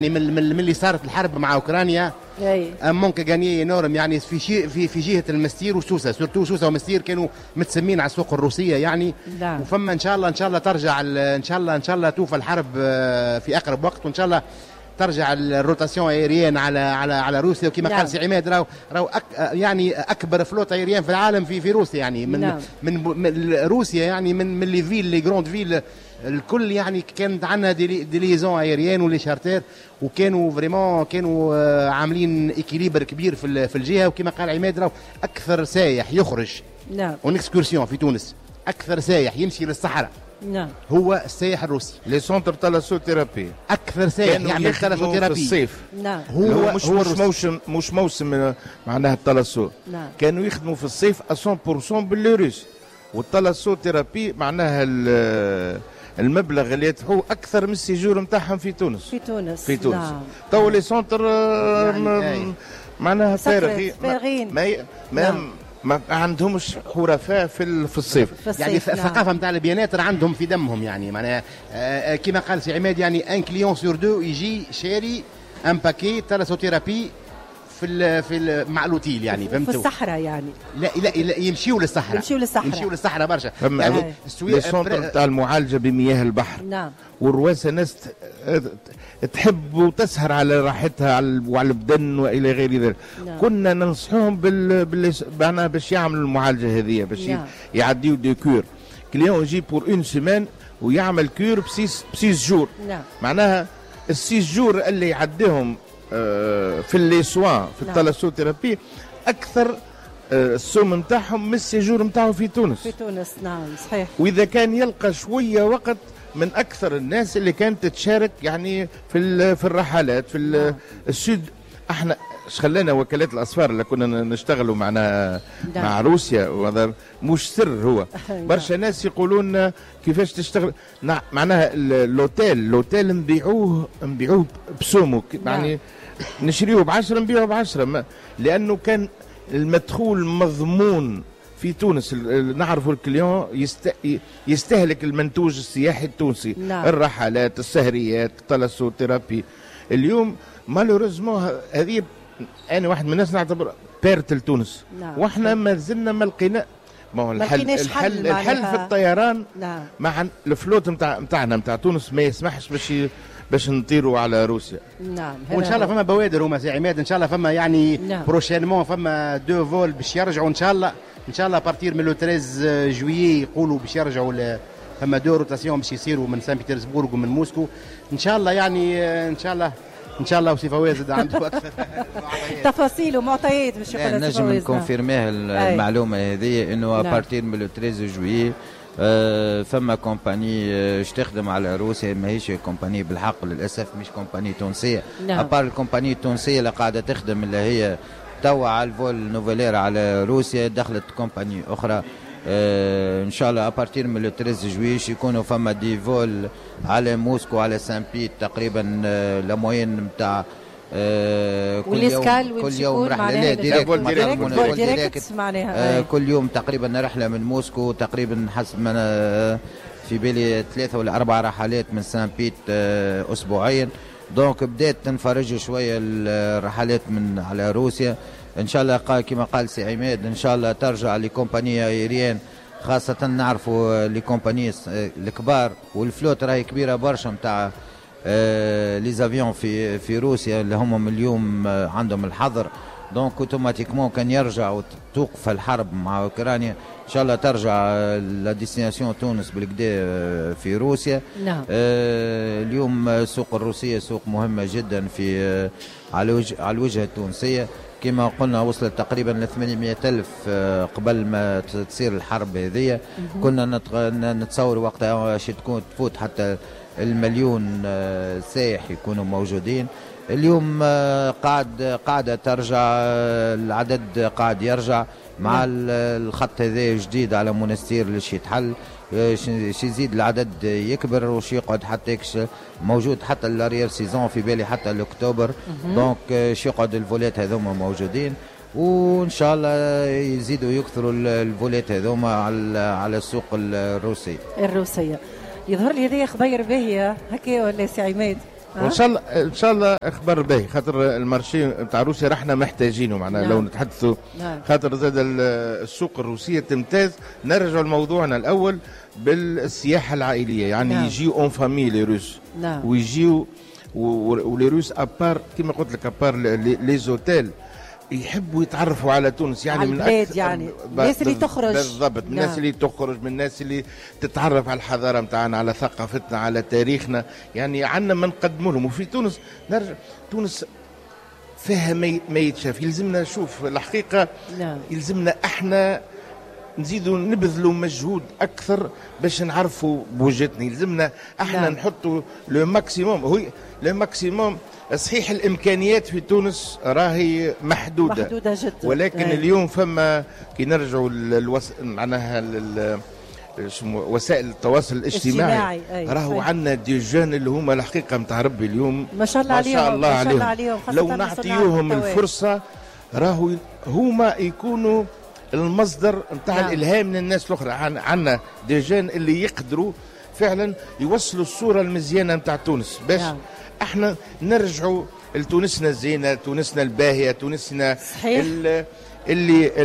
من اللي صارت الحرب مع اوكرانيا ممكن غاني نورم يعني في جهه المستير وسوسه سورتو سوسه ومستير كانوا متسمين على السوق الروسيه يعني. وفما ان شاء الله ترجع ان شاء الله توفى الحرب في اقرب وقت، وان شاء الله ترجع الروتاسيون ايريان على روسيا. وكما قال سي عماد راهو يعني اكبر فلوت ايريان في العالم في روسيا يعني من روسيا يعني من لي فيل لي جروند فيل الكل يعني كانت عندنا دي ليزون ايريان ولي شارتير، وكانوا فريمون عاملين اكيليبر كبير في الجهه. وكما قال عماد راهو اكثر سايح يخرج اون اكسكورسيون في تونس، اكثر سايح يمشي للصحراء هو السائح الروسي. لي سونتر تالاسوثيرابي اكثر سائح يعمل تالاسوثيرابي في الصيف. هو مش موسم معناها التالاسو. كانوا يخدموا في الصيف 100% بالروس، والتالاسوثيرابي معناها المبلغ اللي يدفعوه اكثر من السيجور نتاعهم في تونس. تو لي سونتر معناها فارغين ما عندهمش حرفاء في الصيف. يعني الثقافه نتاع البيانات عندهم في دمهم يعني. معناها كما قال سي عماد يعني ان كليون سور دو يجي شاري ان باكي تالاسوثيرابي في مع الاوتيل يعني فهمتوا؟ في الصحراء يعني. لا يمشيوا للصحراء برشا. يعني لي سونتر نتاع المعالجه بمياه البحر. والرواسه ناس تحب وتسهر على راحتها وعلى البدن والى غير ذلك. كنا ننصحهم باش يعملوا المعالجه هذه باش يعديوا دي كور. كليون يجي بور اون سيمان ويعمل كور بسيس جور. معناها السيس جور اللي يعديهم في اللي سوان في التالاسوثيرابي اكثر السوم نتاعهم من السيجور نتاعو في تونس. نعم صحيح. واذا كان يلقى شويه وقت من اكثر الناس اللي كانت تشارك يعني في الرحلات في السود. احنا خلانا وكالات الاسفار اللي كنا نشتغلوا مع روسيا، وهذا مش سر هو. برشا ناس يقولون كيفاش تشتغل معناها الاوتيل نبيعوه بسومو يعني نشريه ب10 نبيعه ب10 لانه كان المدخول مضمون في تونس. نعرفوا الكليون يستهلك المنتوج السياحي التونسي. الرحلات السهريات التالاسوثيرابي. اليوم مالوريزمون هذه انا واحد من الناس نعتبر بيرت لتونس. واحنا ما زلنا ما لقينا الحل في الطيران. مع الفلوت نتاعنا نتاع تونس ما يسمحش باش نطيروا على روسيا. وان شاء الله فما بوادر هما سي عماد. ان شاء الله فما يعني بروشينمون فما دو فول باش يرجعوا ان شاء الله بارتير من لو 13 جويي يقولوا باش يرجعوا. فما دو روتاسيون باش يصيروا من سان بيترسبورغ ومن موسكو ان شاء الله يعني. ان شاء الله وسي فواز عنده اكثر تفاصيل ومعطيات باش يقول نجم نكونفيرميه المعلومه هذه انه بارتير من لو 13 جويي فما كومباني تخدم على روسيا. ماهيش كومباني بالحق للاسف، مش كومباني تونسيه. ابار الكومباني التونسيه اللي قاعده تخدم اللي هي توا على الفول نوفيلير على روسيا، دخلت كومباني اخرى. ان شاء الله ابارتير من لو 13 جويش يكونوا فما دي فول على موسكو على سان بيت تقريبا لا موين نتاع كل يوم رحله ديريكت معناها كل يوم تقريبا رحله من موسكو تقريبا حسب ما في بالي 3 ولا 4 رحلات من سان بيت اسبوعيا. دونك بدات تنفرج شويه الرحلات من على روسيا. ان شاء الله كما قال سي عماد ان شاء الله ترجع لكومباني ايريان، خاصه نعرفوا لي كومباني الكبار والفلوت راهي كبيره برشا نتاع لي زافيون في روسيا اللي هم من اليوم عندهم الحظر. دونك اوتوماتيكمون كان يرجع وتوقف الحرب مع اوكرانيا ان شاء الله ترجع لا ديستيناسيون تونس بالكدا في روسيا. اليوم السوق الروسيه سوق مهمه جدا في على الوجهه التونسيه. كما قلنا وصلت تقريبا ل 800,000 قبل ما تصير الحرب هذه. كنا نتصور وقتها واش تكون تفوت حتى المليون سائح يكونوا موجودين. اليوم قاعدة ترجع، العدد قاعد يرجع مع الخط هذا جديد على منستير اللي يتحل يزيد العدد يكبر وش يقعد حتى موجود حتى الاريير سيزون في بالي حتى لاكتوبر. دونك يقعد الفولات هذوما موجودين وان شاء الله يزيدوا يكثروا الفولات هذوما على السوق الروسية. يظهر لي هذه خبير باهية هكا ولا سي عماد؟ وان شاء الله ان شاء الله اخبار باهي، خاطر المارشي نتاع روسيا راحنا محتاجينه معناها. لو نتحدثوا خاطر زاد السوق الروسيه تمتاز. نرجع لموضوعنا الاول بالسياحه العائليه، يعني يجيو اون فامي لي روس ويجيو ولي روس ابار كيما قلت لك ابار لي زوتيل يحبوا يتعرفوا على تونس، يعني من أكثر يعني الناس اللي تخرج بالضبط، من الناس اللي تخرج، من الناس اللي تتعرف على الحضاره نتاعنا، على ثقافتنا، على تاريخنا، يعني عندنا ما نقدموا لهم. وفي تونس نرجع، تونس فيها ما يتشاف. يلزمنا نشوف الحقيقه يلزمنا احنا نزيدوا نبذلوا مجهود اكثر باش نعرفوا بوجهتنا. يلزمنا احنا نحطوا لو ماكسيموم. هو لو ماكسيموم صحيح الامكانيات في تونس راهي محدوده جدا، ولكن اليوم فما كي نرجعوا معناها وسائل التواصل الاجتماعي راهو عندنا دي جون اللي هما الحقيقه نتاع ربي اليوم ما شاء الله عليهم، ما شاء الله عليهم. لو نعطيوهم الفرصه راهو هما يكونوا المصدر نتاع الالهام للناس الاخرى. عندنا دي جون اللي يقدروا فعلا يوصلوا الصوره المزيانه نتاع تونس باش احنا نرجعوا لتونسنا الزينه، تونسنا الباهيه، تونسنا اللي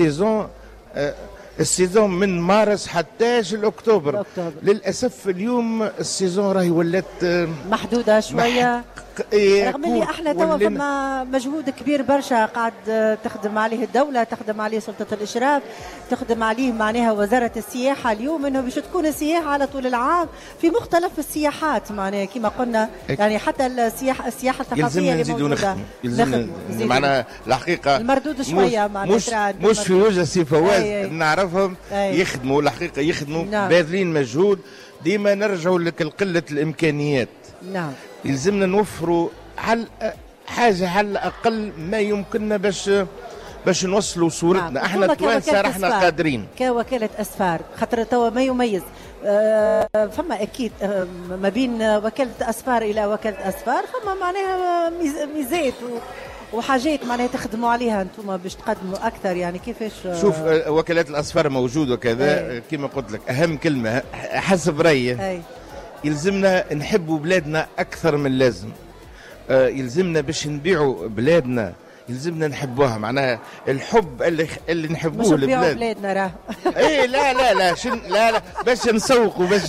السيزون من مارس حتى الاكتوبر. للاسف اليوم السيزون راهي ولات محدوده شويه، رغم اللي احنا توا فما مجهود كبير برشا قاعد تخدم عليه الدوله، تخدم عليه سلطه الاشراف، تخدم عليه معناها وزاره السياحه اليوم، انه باش تكون السياحه على طول العام في مختلف السياحات معناها كما قلنا، يعني حتى السياحه الثقافيه اللي موجوده. يلزمنا معناها الحقيقه المردود شويه معناها مش في وجه سي فواز نعرفهم يخدموا الحقيقه، يخدموا باذلين مجهود. ديما نرجعوا لك قله الامكانيات. يلزمنا نوفروا حاجه على الاقل ما يمكننا باش نوصلوا صورتنا. احنا توانسه راحنا قادرين كوكاله اسفار، خاطر توا ما يميز فما اكيد ما بين وكاله اسفار الى وكاله اسفار فما معناها ميزات وحاجات معناها تخدموا عليها انتم باش تقدموا اكثر. يعني كيفاش شوف وكالات الاسفار موجوده وكذا كما قلت لك. اهم كلمه حسب رايي يلزمنا نحبوا بلادنا اكثر من اللازم. يلزمنا باش نبيعوا بلادنا يلزمنا نحبوها، معناها الحب اللي نحبوه لبلاد. مش نبيعوا بلادنا راه اي لا باش نسوقوا باش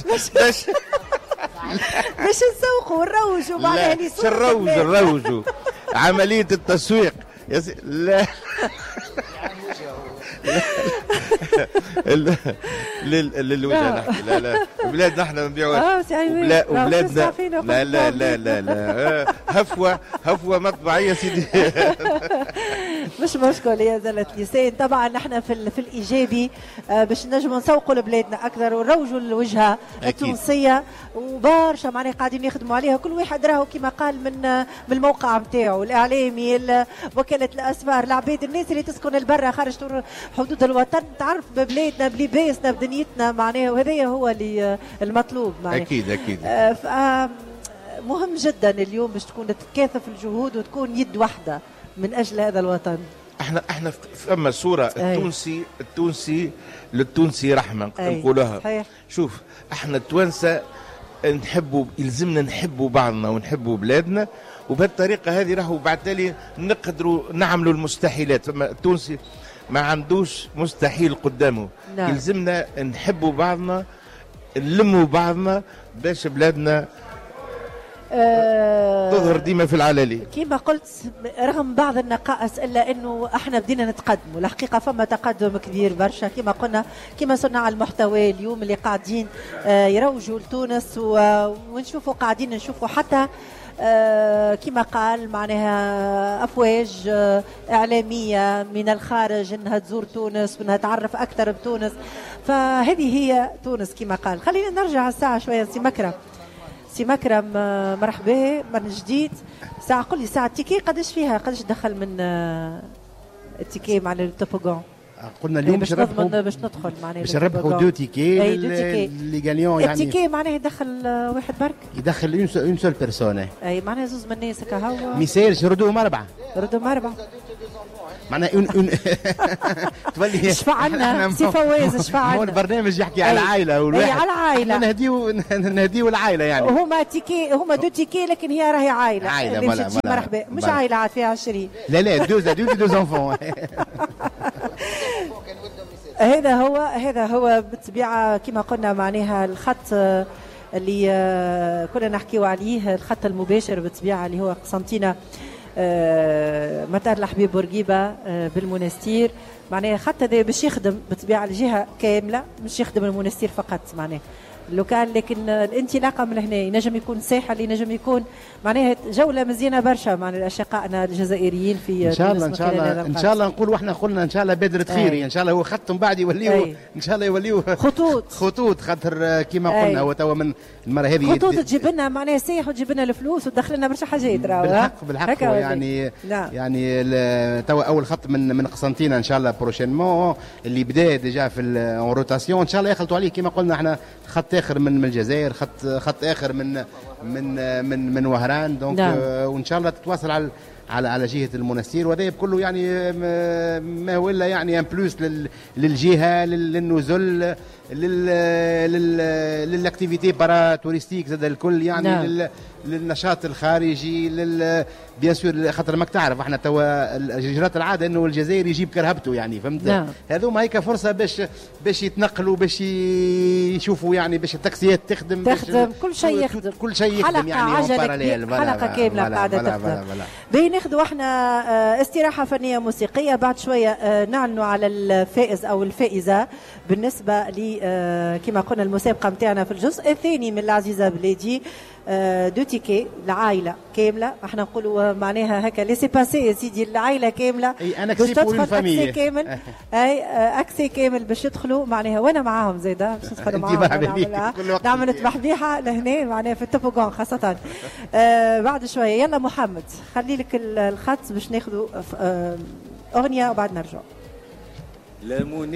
نسوقوا ونروجوا معناها نروجوا عمليه التسويق لا للوجه نحكي. لا بلادنا احنا نبيعوها وبلادنا لا هفوه مطبعيه سيدي. مش مشكل يا زلة لسان. طبعا نحن في الايجابي باش نجموا نسوقوا لبلادنا اكثر ونروجوا للوجهه التونسيه، وبرشا معناها قاعدين يخدموا عليها. كل واحد راهو كما قال من الموقع نتاعو، الاعلامي، وكاله الاسفار، العباد، الناس اللي تسكن البرة خارج حدود الوطن تعرف ببلادنا بلباسنا بدنيتنا معناها، وهذا هو اللي المطلوب معناها. اكيد مهم جدا اليوم باش تكون تتكاثف الجهود وتكون يد واحده من اجل هذا الوطن. احنا فما صوره التونسي رحمه نقولها. شوف احنا التوانسه يلزمنا نحبوا بعضنا ونحبوا بلادنا، وبهالطريقه هذه راهو بعد تالي نقدروا نعملوا المستحيلات. فما التونسي ما عندوش مستحيل قدامه. يلزمنا نحبوا بعضنا، نلموا بعضنا باش بلادنا تظهر ديما في العلالي. كما قلت رغم بعض النقائص الا انه احنا بدينا نتقدموا. الحقيقه فما تقدم كبير برشا كما قلنا، كما صناع المحتوى اليوم اللي قاعدين يروجوا لتونس ونشوفوا قاعدين نشوفوا حتى كما قال معناها أفواج إعلامية من الخارج أنها تزور تونس وأنها تعرف أكثر بتونس. فهذه هي تونس كما قال. خلينا نرجع الساعة شوية. سي مكرم مرحبا من جديد. ساعة قل لي ساعة التيكي قداش فيها، قداش دخل من التيكي مع التوبوغون؟ قلنا اليوم باش ندخل معناها باش نربحوا دو تيكي اللي غاليون. يعني التيكي معناها يدخل واحد برك، يدخل اون سول بيرسون. اي معناها زوز من الناس هكا هو ما يسالش ردوهم 4. ردوهم 4 معناها تولي شفع عنا سي فواز شفع عنا. هو البرنامج يحكي على العائله والواحد على العائله نهديو العائله يعني. هما تيكي هما دو تيكي لكن هي راهي عائله اللي مرحبا مش عائله عاد فيها 20. لا دوز انفون. هذا هو بالطبيعه كما قلنا معناها الخط اللي كنا نحكيو عليه، الخط المباشر بالطبيعه اللي هو قسنطينه مطار الحبيب بورقيبه بالمنستير. معناها خط هذا باش يخدم بالطبيعه الجهه كامله، مش يخدم المنستير فقط معناها اللوكال، لكن الانطلاقه من هنا ينجم يكون ساحل، ينجم يكون معناها جوله مزيانه برشا مع اشقائنا الجزائريين في ان شاء الله ان شاء الله نقول واحنا قلنا ان شاء الله بادره خير. ان شاء الله هو خط من بعد يوليو ان شاء الله يوليو خطوط خاطر كيما قلنا هو توا من المره هذه خطوط تجيب لنا معناها سياح وتجيب لنا الفلوس وتدخل لنا برشا حاجات. بالحق يعني يعني توا اول خط من قسنطينه ان شاء الله بروشينمون اللي بدا ديجا في الروتاسيون ان شاء الله يخلطوا عليه كيما قلنا احنا خط اخر من الجزائر، خط اخر من وهران دونك وان شاء الله تتواصل على جهه المنستير، وهذا كله يعني ما هو الا يعني ان بلوس للجهه للنزل للاكتيفيتي بارا توريستيك زاد الكل يعني للنشاط الخارجي بيان سور خاطر ماك تعرف احنا توا جرات العاده انه الجزائر يجيب كرهبته يعني فهمت. هذوما هيك فرصه باش يتنقلوا باش يشوفوا يعني باش التاكسيات تخدم كل شيء يخدم يعني حلقه كامله قاعده تخدم. بناخذوا احنا استراحه فنيه موسيقيه، بعد شويه نعلنوا على الفائز او الفائزه بالنسبه ل كما قلنا المسابقه نتاعنا في الجزء الثاني من العزيزه بلادي. دو تيكي العائله كامله، احنا نقولوا معناها هكا ليسي باسي يا سيدي العائله كامله باش تدخل اكسي كامل اكسي كامل باش يدخلوا معناها وانا معاهم زاده باش ندخلوا معاهم نعمل تبحبيحه لهنا معناها في التوبوغون خاصه. بعد شويه يلا محمد خلي لك الخط باش ناخذوا اغنيه وبعد نرجع.